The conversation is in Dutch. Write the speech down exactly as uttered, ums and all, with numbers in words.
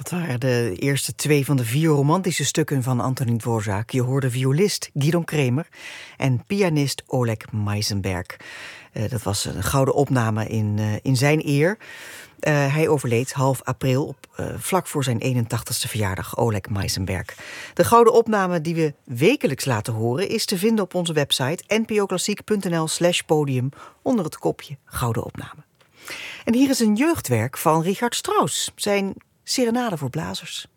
Dat waren de eerste twee van de vier romantische stukken van Antonín Dvořák. Je hoorde violist Gidon Kremer en pianist Oleg Meisenberg. Uh, dat was een gouden opname in, uh, in zijn eer. Uh, hij overleed half april, op, uh, vlak voor zijn eenentachtigste verjaardag, Oleg Meisenberg. De gouden opname die we wekelijks laten horen is te vinden op onze website npoklassiek.nl slash podium onder het kopje Gouden Opname. En hier is een jeugdwerk van Richard Strauss, zijn Serenade voor blazers.